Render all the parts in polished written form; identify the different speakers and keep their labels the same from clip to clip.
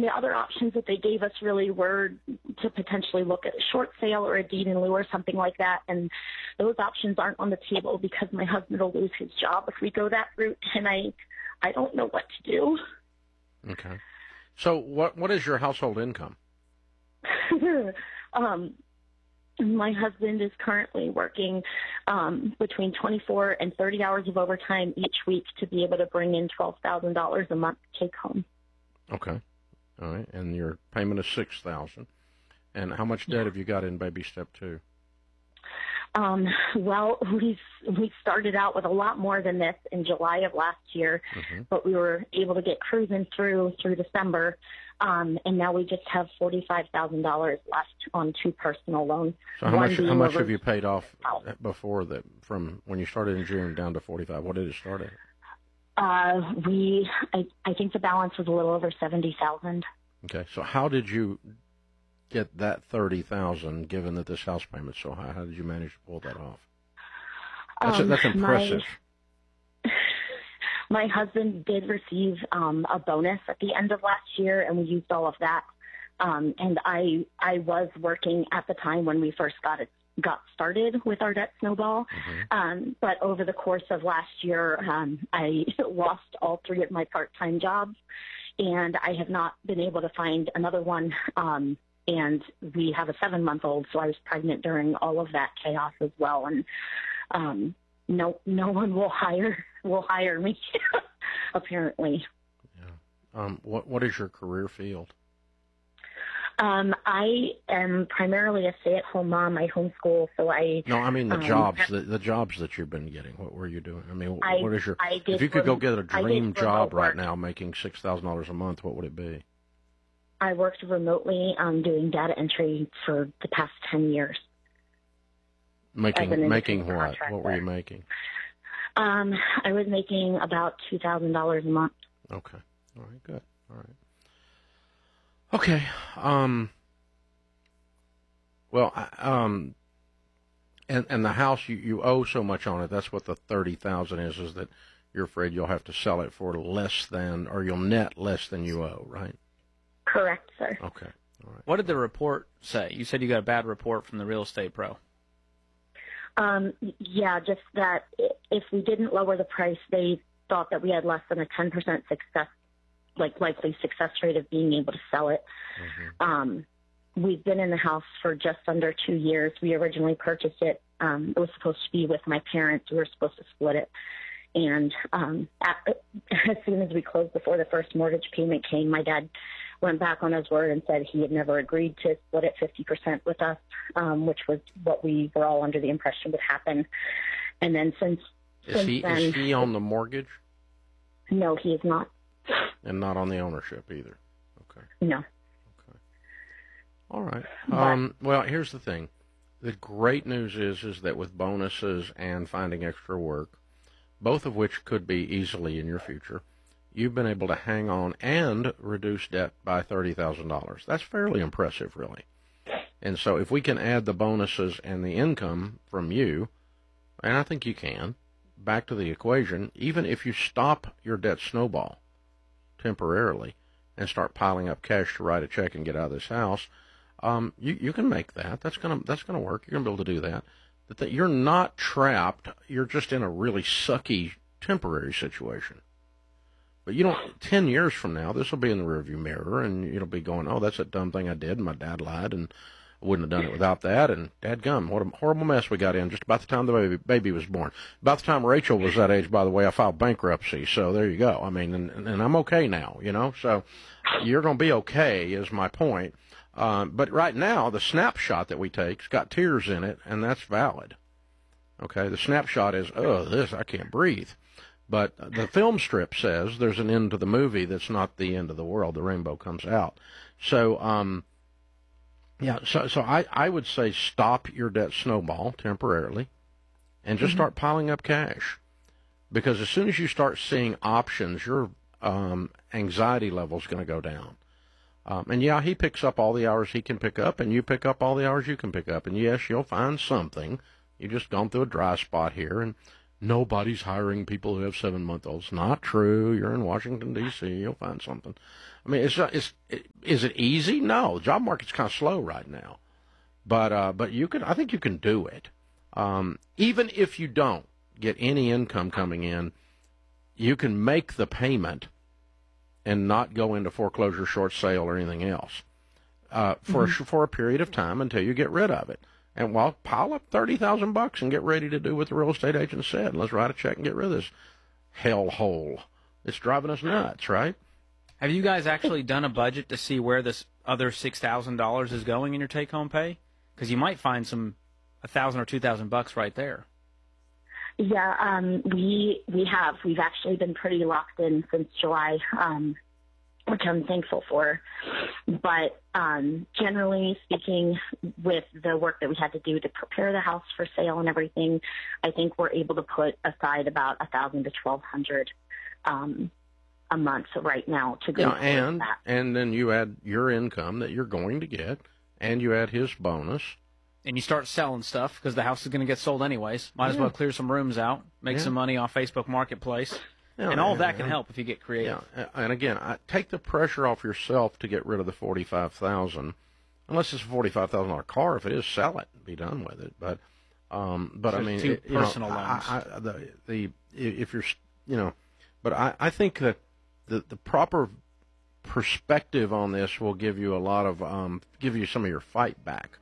Speaker 1: the other options that they gave us really were to potentially look at a short sale or a deed in lieu or something like that. And those options aren't on the table because my husband will lose his job if we go that route. And I don't know what to do.
Speaker 2: Okay. So what is your household income?
Speaker 1: My husband is currently working between 24 and 30 hours of overtime each week to be able to bring in $12,000 a month to take home.
Speaker 2: Okay. All right. And your payment is $6,000. And how much debt have you got in baby step 2?
Speaker 1: Well, we started out with a lot more than this in July of last year, but we were able to get cruising through December, and now we just have $45,000 left on 2 personal loans.
Speaker 2: So how much have you paid off before that, from when you started in June down to 45? What did it start at?
Speaker 1: I think the balance was a little over 70,000.
Speaker 2: Okay, so how did you get that 30,000 given that this house payment's so high? How did you manage to pull that off? That's impressive.
Speaker 1: My husband did receive a bonus at the end of last year, and we used all of that. And I was working at the time when we first got started with our debt snowball. But over the course of last year, I lost all 3 of my part-time jobs, and I have not been able to find another one. And we have a 7-month-old, so I was pregnant during all of that chaos as well. And no one will hire me, apparently.
Speaker 2: Yeah. What is your career field?
Speaker 1: I am primarily a stay-at-home mom. I homeschool, so I...
Speaker 2: No, I mean the jobs, the jobs that you've been getting. What were you doing? I mean, what is your... If you could go get a dream job right now making $6,000 a month, what would it be?
Speaker 1: I worked remotely doing data entry for the past 10 years.
Speaker 2: Making what? What were you making?
Speaker 1: I was making about $2,000 a month.
Speaker 2: Okay. All right, good. All right. Okay. And the house, you owe so much on it. That's what the $30,000 is that you're afraid you'll have to sell it for less than, or you'll net less than you owe, right?
Speaker 1: Correct, sir.
Speaker 2: Okay. All right.
Speaker 3: What did the report say? You said you got a bad report from the real estate pro.
Speaker 1: Yeah, just that if we didn't lower the price, they thought that we had less than a 10% success, likely success rate of being able to sell it. We've been in the house for just under 2 years. We originally purchased it. It was supposed to be with my parents. We were supposed to split it. And as soon as we closed before the first mortgage payment came, my dad went back on his word and said he had never agreed to split it 50% with us, which was what we were all under the impression would happen. And then since then...
Speaker 2: Is he on the mortgage?
Speaker 1: No, he is not.
Speaker 2: And not on the ownership either? Okay.
Speaker 1: No.
Speaker 2: Okay. All right. Well, here's the thing. The great news is that with bonuses and finding extra work, both of which could be easily in your future, you've been able to hang on and reduce debt by $30,000. That's fairly impressive, really. And so if we can add the bonuses and the income from you, and I think you can, back to the equation, even if you stop your debt snowball temporarily and start piling up cash to write a check and get out of this house, you can make that. That's gonna work. You're gonna be able to do that. That you're not trapped. You're just in a really sucky temporary situation. But 10 years from now, this will be in the rearview mirror, and you'll be going, oh, that's a dumb thing I did, and my dad lied, and I wouldn't have done it without that, and dadgum, what a horrible mess we got in just about the time the baby was born. About the time Rachel was that age, by the way, I filed bankruptcy, so there you go. I mean, and I'm okay now, so you're going to be okay is my point. But right now, the snapshot that we take's got tears in it, and that's valid. Okay, the snapshot is, I can't breathe. But the film strip says there's an end to the movie that's not the end of the world. The rainbow comes out. So, so I would say stop your debt snowball temporarily and just start piling up cash. Because as soon as you start seeing options, your anxiety level is going to go down. And he picks up all the hours he can pick up, and you pick up all the hours you can pick up. And yes, you'll find something. You've just gone through a dry spot here, and nobody's hiring people who have 7-month-olds. Not true. You're in Washington, D.C. You'll find something. I mean, Is it easy? No. The job market's kind of slow right now. But I think you can do it. Even if you don't get any income coming in, you can make the payment and not go into foreclosure, short sale, or anything else for a period of time until you get rid of it. And pile up $30,000 and get ready to do what the real estate agent said. Let's write a check and get rid of this hellhole. It's driving us nuts, right?
Speaker 3: Have you guys actually done a budget to see where this other $6,000 is going in your take-home pay? Because you might find some $1,000 or $2,000 right there.
Speaker 1: Yeah, we have. We've actually been pretty locked in since July, which I'm thankful for. But generally speaking, with the work that we had to do to prepare the house for sale and everything, I think we're able to put aside about $1,000 to $1,200 a month right now to go.
Speaker 2: Yeah, and then you add your income that you're going to get, and you add his bonus.
Speaker 3: And you start selling stuff because the house is going to get sold anyways. Might as well clear some rooms out, make some money off Facebook Marketplace. And all of that can help if you get creative.
Speaker 2: Yeah, and again, take the pressure off yourself to get rid of the $45,000. Unless it's a $45,000 car, if it is, sell it and be done with it. But I mean,
Speaker 3: personal loans.
Speaker 2: If you're, but I think that the proper perspective on this will give you a lot of give you some of your fight back.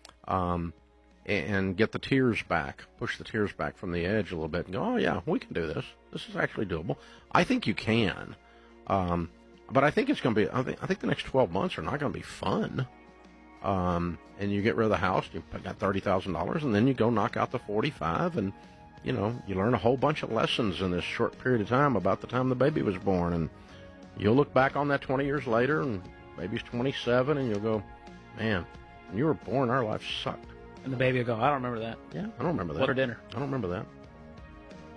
Speaker 2: And get the tears back, push the tears back from the edge a little bit and go, oh, yeah, we can do this. This is actually doable. I think you can. But I think it's going to be, I think the next 12 months are not going to be fun. And you get rid of the house, you got $30,000, and then you go knock out the 45, and, you learn a whole bunch of lessons in this short period of time about the time the baby was born. And you'll look back on that 20 years later, and baby's 27, and you'll go, man, when you were born, our life sucked.
Speaker 3: And the baby will go, I don't remember that.
Speaker 2: Yeah, I don't remember that.
Speaker 3: What a dinner.
Speaker 2: I don't remember that.